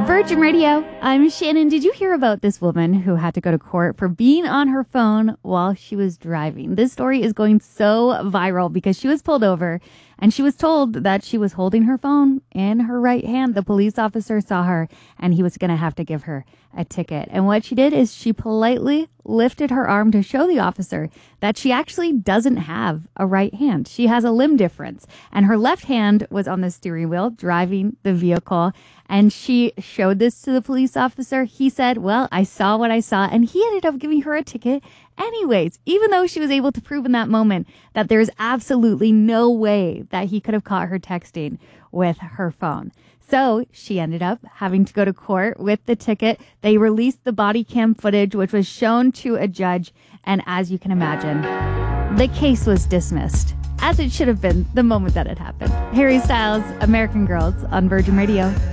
Virgin Radio, I'm Shannon. Did you hear about this woman who had to go to court for being on her phone while she was driving? This story is going so viral because she was pulled over and she was told that she was holding her phone in her right hand. The police officer saw her and he was going to have to give her a ticket. And what she did is she politely lifted her arm to show the officer that she actually doesn't have a right hand. She has a limb difference and her left hand was on the steering wheel driving the vehicle. And she showed this to the police officer. He said, well, I saw what I saw. And he ended up giving her a ticket anyways, even though she was able to prove in that moment that there's absolutely no way that he could have caught her texting with her phone. So she ended up having to go to court with the ticket. They released the body cam footage, which was shown to a judge. And as you can imagine, the case was dismissed, as it should have been the moment that it happened. Harry Styles, American Girls on Virgin Radio.